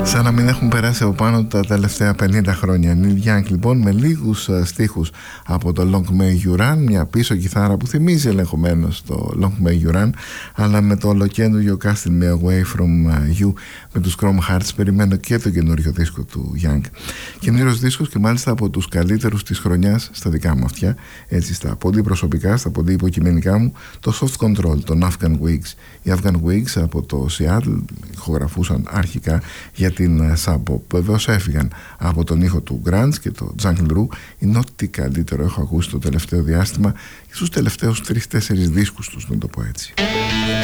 Σαν να μην έχουν περάσει από πάνω τα τελευταία 50 χρόνια. Neil Young λοιπόν, με λίγους στίχους από το Long May You Run, μια πίσω κιθάρα που θυμίζει ελεγχομένως το Long May You Run, αλλά με το ολοκέντρο Casting Me Away From You με τους Chrome Hearts. Περιμένω και το καινούριο δίσκο του Young. Καινούριος δίσκος και μάλιστα από τους καλύτερους της χρονιάς στα δικά μου αυτιά, έτσι στα πολύ προσωπικά, στα πολύ υποκειμενικά μου, το Soft Control των Afghan Wigs. Οι Afghan Wigs από το Seattle ηχογραφούσαν αρχικά για την Sub Pop. Βεβαίως έφυγαν από τον ήχο του Grunge και το Jungle Ru. Είναι ό,τι καλύτερο έχω ακούσει το τελευταίο διάστημα, στους τελευταίους 3-4 δίσκους τους, να το πω έτσι.